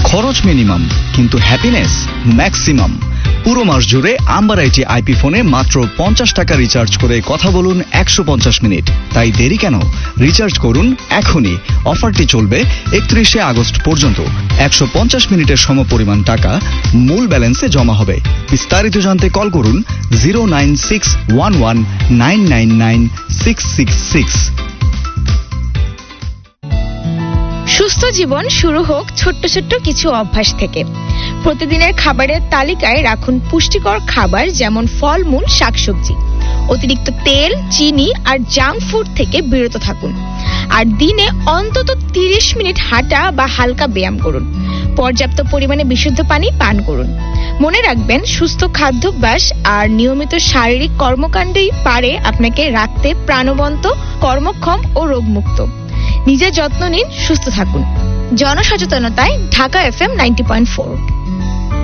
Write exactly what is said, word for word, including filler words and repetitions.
খরচ মিনিমাম কিন্তু happiness maximum. পুরো মাস জুড়ে আম্বার আইটি আইপি ফোনে মাত্র পঞ্চাশ টাকা রিচার্জ করে কথা বলুন একশো পঞ্চাশ মিনিট। তাই দেরি কেন? রিচার্জ করুন এখনই। অফারটি চলবে একত্রিশে আগস্ট পর্যন্ত। একশো পঞ্চাশ মিনিটের সমপরিমাণ টাকা মূল ব্যালেন্সে জমা হবে। বিস্তারিত জানতে কল করুন zero nine six one one nine nine nine six six six. সুস্থ জীবন শুরু হোক ছোট্ট ছোট্ট কিছু অভ্যাস থেকে। প্রতিদিনের খাবারের তালিকায় রাখুন পুষ্টিকর খাবার, যেমন ফলমূল, শাকসবজি। অতিরিক্ত তেল, চিনি আর জাঙ্ক ফুড থেকে বিরত থাকুন। আর দিনে অন্তত তিরিশ মিনিট হাঁটা বা হালকা ব্যায়াম করুন। পর্যাপ্ত পরিমাণে বিশুদ্ধ পানি পান করুন। মনে রাখবেন, সুস্থ খাদ্যাভ্যাস আর নিয়মিত শারীরিক কর্মকাণ্ডই পারে আপনাকে রাখতে প্রাণবন্ত, কর্মক্ষম ও রোগমুক্ত। নিজের যত্ন নিন, সুস্থ থাকুন। জনসচেতনতায় Dhaka FM ninety point four.